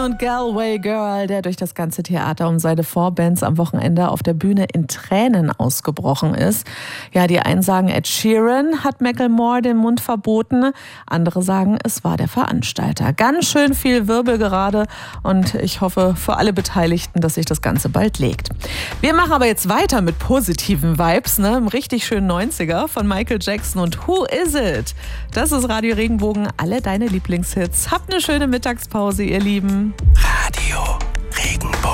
und Galway Girl, der durch das ganze Theater um seine Vorbands am Wochenende auf der Bühne in Tränen ausgebrochen ist. Ja, die einen sagen, Ed Sheeran hat Macklemore den Mund verboten. Andere sagen, es war der Veranstalter. Ganz schön viel Wirbel gerade und ich hoffe für alle Beteiligten, dass sich das Ganze bald legt. Wir machen aber jetzt weiter mit positiven Vibes, im richtig schönen 90er von Michael Jackson und Who Is It? Das ist Radio Regenbogen, alle deine Lieblingshits. Habt eine schöne Mittagspause, ihr Lieben. Radio Regenbogen.